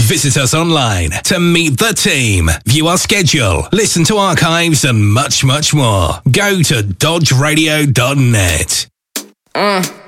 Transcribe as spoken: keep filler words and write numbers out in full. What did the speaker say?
Visit us online to meet the team, view our schedule, listen to archives, and much, much more. Go to dodge radio dot net. Uh.